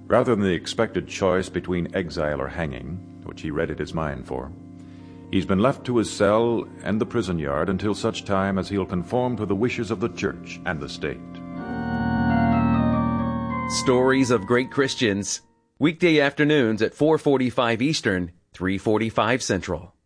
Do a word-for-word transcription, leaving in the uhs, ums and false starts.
Rather than the expected choice between exile or hanging, which he readied his mind for, he's been left to his cell and the prison yard until such time as he'll conform to the wishes of the church and the state. Stories of Great Christians, weekday afternoons at four forty-five Eastern, three forty-five Central.